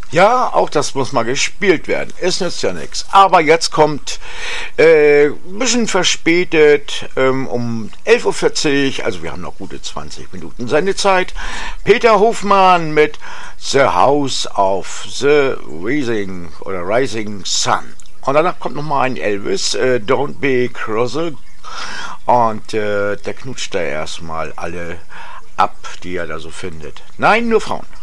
Ja, auch das muss mal gespielt werden. Es nützt ja nichts. Aber jetzt kommt ein bisschen verspätet um 11:40 Uhr, also wir haben noch gute 20 Minuten Sendezeit. Peter Hofmann mit The House of the Rising Sun. Und danach kommt nochmal ein Elvis, Don't Be Cruel. Und der knutscht da erstmal alle ab, die er da so findet. Nein, nur Frauen.